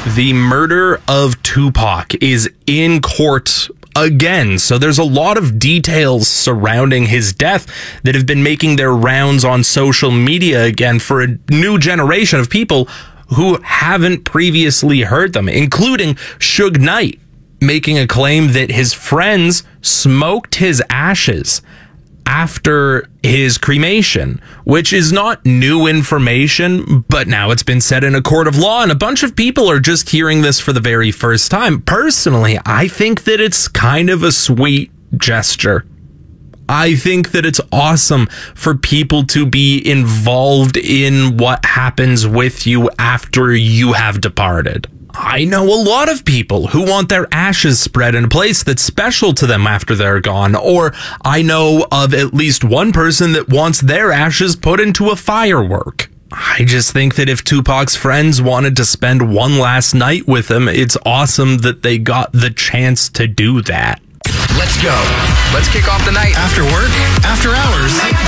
The murder of Tupac is in court again. So there's a lot of details surrounding his death that have been making their rounds on social media again for a new generation of people who haven't previously heard them, including Suge Knight, making a claim that his friends smoked his ashes after his cremation, which is not new information, but now it's been said in a court of law, and a bunch of people are just hearing this for the very first time. Personally, I think that it's kind of a sweet gesture. I think that it's awesome for people to be involved in what happens with you after you have departed. I know a lot of people who want their ashes spread in a place that's special to them after they're gone, or I know of at least one person that wants their ashes put into a firework. I just think that if Tupac's friends wanted to spend one last night with him, it's awesome that they got the chance to do that. Let's go. Let's kick off the night. After work, after hours.